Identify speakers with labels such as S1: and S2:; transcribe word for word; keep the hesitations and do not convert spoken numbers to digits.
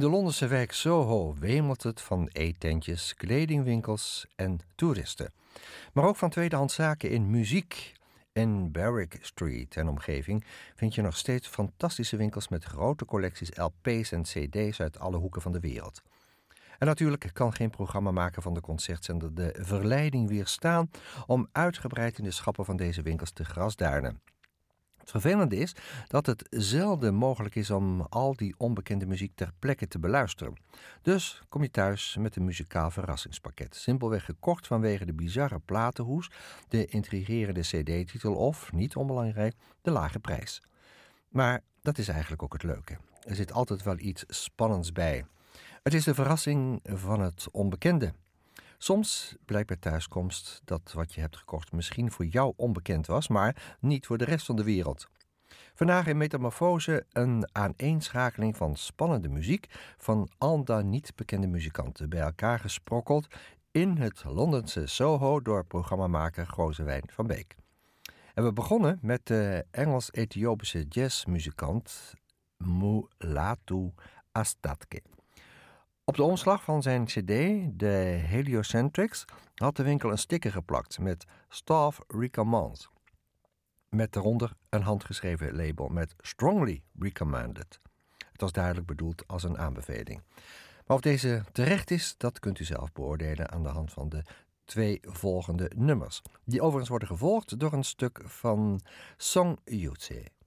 S1: de Londense wijk Soho wemelt het van eetentjes, kledingwinkels en toeristen. Maar ook van tweedehands zaken in muziek. In Berwick Street en omgeving vind je nog steeds fantastische winkels met grote collecties L P's en C D's uit alle hoeken van de wereld. En natuurlijk kan geen programmamaker van de concertzender de verleiding weerstaan om uitgebreid in de schappen van deze winkels te grasduinen. Het vervelende is dat het zelden mogelijk is om al die onbekende muziek ter plekke te beluisteren. Dus kom je thuis met een muzikaal verrassingspakket. Simpelweg gekocht vanwege de bizarre platenhoes, de intrigerende cd-titel of, niet onbelangrijk, de lage prijs. Maar dat is eigenlijk ook het leuke. Er zit altijd wel iets spannends bij. Het is de verrassing van het onbekende. Soms blijkt bij thuiskomst dat wat je hebt gekocht misschien voor jou onbekend was, maar niet voor de rest van de wereld. Vandaag in Metamorfose een aaneenschakeling van spannende muziek van al dan niet bekende muzikanten, bij elkaar gesprokkeld in het Londense Soho door programmamaker Gozewijn van Beek. En we begonnen met de Engels-Ethiopische jazzmuzikant Mulatu Astatke. Op de omslag van zijn cd, de Heliocentrics, had de winkel een sticker geplakt met Staff Recommend. Met daaronder een handgeschreven label met Strongly Recommended. Het was duidelijk bedoeld als een aanbeveling. Maar of deze terecht is, dat kunt u zelf beoordelen aan de hand van de twee volgende nummers. Die overigens worden gevolgd door een stuk van Song Yutse.